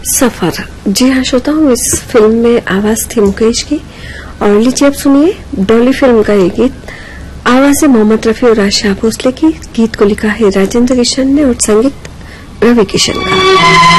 सफर। जी हाँ श्रोताओं, इस फिल्म में आवाज थी मुकेश की और लीजिए अब सुनिए डॉली फिल्म का ये गीत। आवाज है मोहम्मद रफी और आशा भोसले की। गीत को लिखा है राजेंद्र किशन ने और संगीत रवि किशन का।